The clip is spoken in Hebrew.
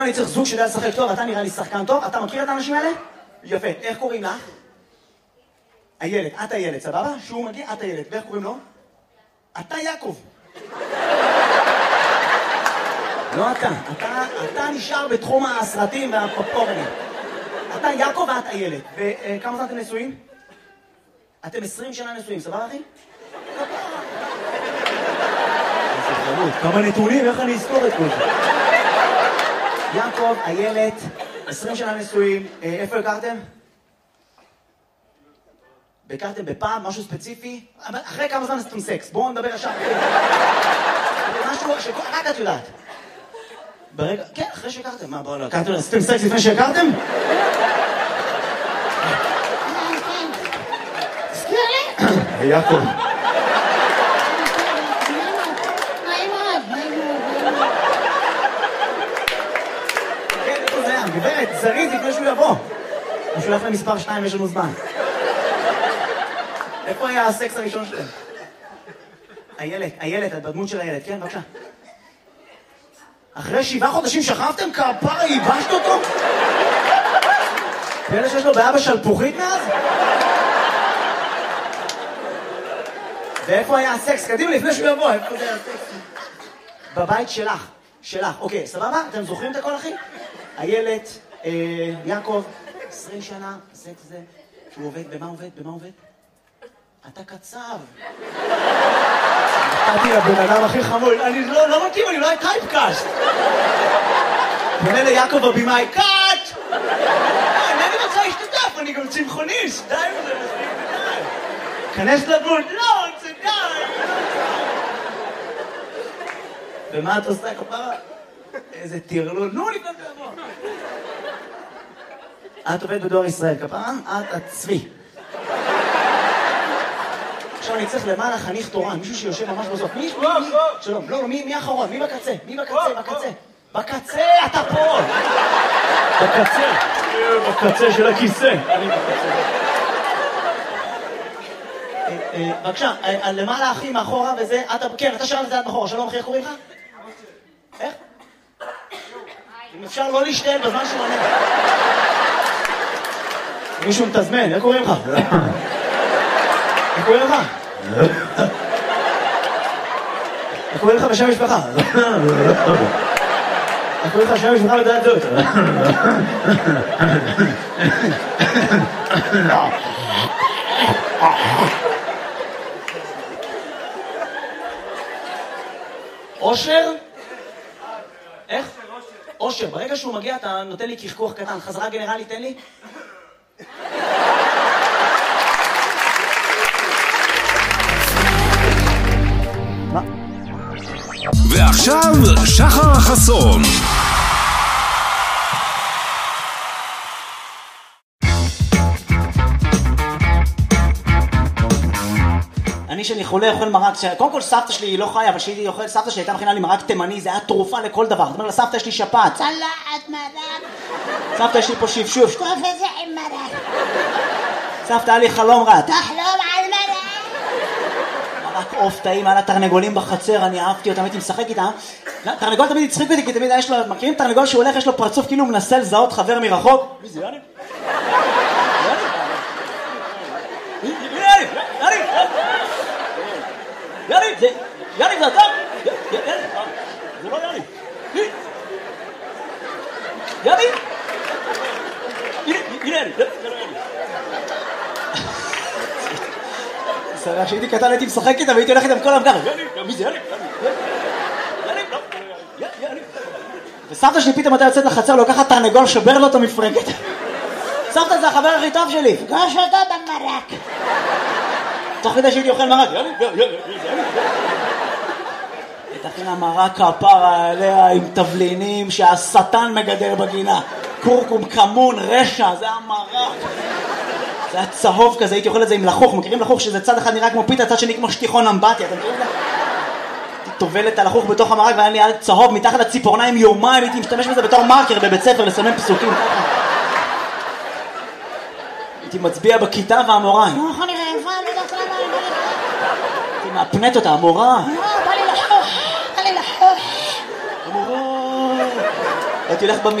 אני צריך זוג שיודע לשחק טוב, אתה נראה לי שחקן טוב, אתה מכיר את האנשים האלה? יפה, איך קוראים לך? הילד, את הילד, סבבה? שהוא מגיע, את הילד, ואיך קוראים לו? אתה יעקב. לא אתה נשאר בתחום הסרטים והפופקורנים. אתה יעקב ואת הילד. וכמה זמן אתם נשואים? אתם 20 שנה נשואים, סבבה אחי? כמה נתונים, איך אני אזכור את כל זה? יעקב, הילד, 20 שנה נשואים, איפה הכרתם? הכרתם בפעם, משהו ספציפי? אחרי כמה זמן עשיתם סקס? בואו נדבר עכשיו. משהו שרק את יודעת. ברגע, כן, אחרי שהכרתם. מה, בואו לא, הכרתם, עשיתם סקס לפני שהכרתם? תזכיר לי? יעקב. כן, איפה זה היה? גברת, זריז לפני שהוא יבוא. הוא שולח למספר 2, יש לנו זמן. איפה היה הסקס הראשון שלהם? הילד, בדמות של הילד, כן, בבקשה. אחרי 7 חודשים שכבתם? כפרה, ייבשת אותו? ואלה שיש לו בעיה בשלפוחית מאז? ואיפה היה הסקס? קדימה, לפני שהוא יבוא, איפה זה היה הסקס? בבית שלך. אוקיי, סבבה? אתם זוכרים את הכל, אחי? הילד, יעקב, 20 שנה, סקס זה. שהוא עובד, במה עובד? אתה קצב. נתתי לבן אדם הכי חמוד, אני לא מתאים, אני לא היה טייפקאסט. פונה ליעקב הבימאי, קאט! אני רוצה להשתתף, אני גם צמחוניסט, די וזה מספיק, די. כנס לבוד, לא, זה די. ומה את עושה כפרה? איזה תירלול, נו לפני תבוא. את עובדת בדואר ישראל, כפרה? את הצבי. עכשיו אני צריך למעלה חניך תורן, מישהו שיושב ממש בסוף. מי? שלום, לא, מי האחרון? מי בקצה? בקצה, אתה פה! בקצה של הכיסא. אני בקצה. בבקשה, למעלה אחי מאחורה וזה, כן, אתה שאלת את זה עד מאחורה, שלום אחי, איך קוראים לך? איך? אם אפשר לא להשתעל בזמן שהוא עונה. מישהו מתזמן, איך קוראים לך? איך קוראים לך? איך קוראים לך בשם משפחה? איך קוראים לך שם משפחה לדעת זאת? אושר? איך? אושר. ברגע שהוא מגיע אתה נותן לי קחקוח קטן. חזרה גנרלית תן לי? ועכשיו שחר חסון. אני שאני חולה אוכל מרק, קודם כל סבתא שלי היא לא חיה, אבל שהיא אוכל, סבתא שלי הייתה מכינה לי מרק תימני, זה היה תרופה לכל דבר. זאת אומרת לסבתא יש לי שפעת. צלחת מרק. סבתא יש לי פה שפשוף. טוב איזה עם מרק. סבתא היה לי חלום רע. תחלום על מרק. מרק עוף טעים, היה לה תרנגולים בחצר, אני אהבתי אותם, הייתי משחק איתה. תרנגול תמיד הצחיק אותי, כי תמיד יש לו, מכירים תרנגול שהוא הולך, יש לו פרצוף כאילו הוא מנסה לזהות חבר מרחוק? מי זה יאני? יאני זה אתה? זה לא יאני. יאני? הנה יאני, זה לא יאני. סרח, כשהייתי קטן הייתי משחק איתה והייתי הולך איתם כל המגר. יאני, מי זה יאני? יאני. וסבתא שלי פתאום הייתה יוצאת לחצר, לוקחת תרנגול, שובר לו אותו מפרקת. סבתא זה החבר הכי טוב שלי. פגוש אותו במרק. תוך כדי שהייתי אוכל מרק. יאני. תכינה מרק כפרה עליה עם תבלינים שהשטן מגדל בגינה. קורקום, כמון, רשע, זה המרק. זה היה צהוב כזה, הייתי אוכל את זה עם לחוך. מכירים לחוך שזה צד אחד נראה כמו פיתה, צד שני כמו שטיחון אמבטיה, אתם מכירים את זה? הייתי טובלת על לחוך בתוך המרק והיה לי יד צהוב מתחת לציפורניים יומיים, הייתי משתמש בזה בתור מרקר בבית ספר לסמן פסוקים. הייתי מצביע בכיתה והמורה. איך אני רעבה, אני יודעת למה אני הייתי מאפנת אותה, המורה. בא לי לחוך. המורה. הייתי הולך